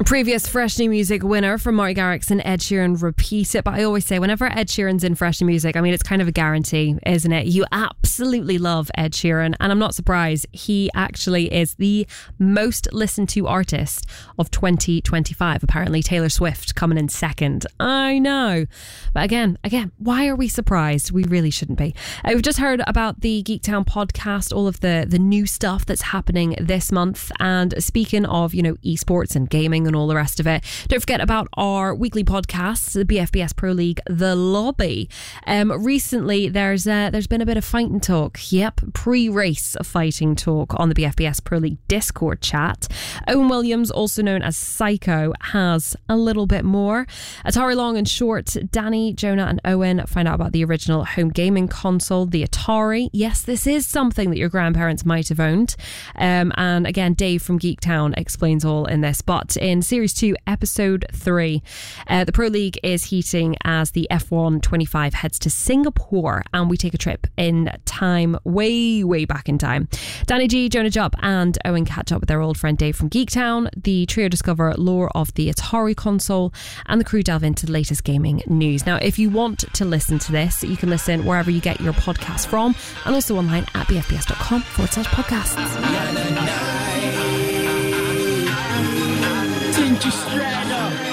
Previous Fresh New Music winner from Marty Garrix and Ed Sheeran, Repeat It. But I always say, whenever Ed Sheeran's in Fresh New Music, I mean, it's kind of a guarantee, isn't it? You absolutely love Ed Sheeran, and I'm not surprised. He actually is the most listened to artist of 2025. Apparently Taylor Swift coming in second. I know. But again, why are we surprised? We really shouldn't be. We've just heard about the Geektown podcast, all of the new stuff that's happening this month. And speaking of, esports and gaming and all the rest of it, don't forget about our weekly podcasts, the BFBS Pro League, The Lobby. Recently, there's been a bit of fighting talk. Yep, pre-race fighting talk on the BFBS Pro League Discord chat. Owen Williams, also known as Psycho, has a little bit more. Atari Long and Short, Danny, Jonah and Owen find out about the original home gaming console, the Atari. Yes, this is something that your grandparents might have owned. And again, Dave from Geektown explains all in this. But in Series 2, Episode 3, the Pro League is heating as the F1 25 heads to Singapore, and we take a trip in time, way back in time. Danny G, Jonah Jupp and Owen catch up with their old friend Dave from Geektown. The trio discover lore of the Atari console, and the crew delve into the latest gaming news. Now, if you want to listen to this, you can listen wherever you get your podcasts from, and also online at bfbs.com/podcasts.